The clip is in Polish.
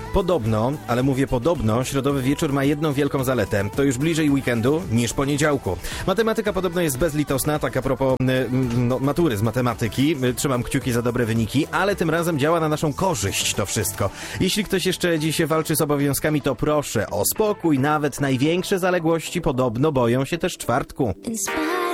Podobno, ale mówię podobno, środowy wieczór ma jedną wielką zaletę. To już bliżej weekendu niż poniedziałku. Matematyka podobno jest bezlitosna, tak a propos matury z matematyki. Trzymam kciuki za dobre wyniki, ale tym razem działa na naszą korzyść to wszystko. Jeśli ktoś jeszcze dziś walczy z obowiązkami, to proszę o spokój. Nawet największe zaległości podobno boją się też czwartku.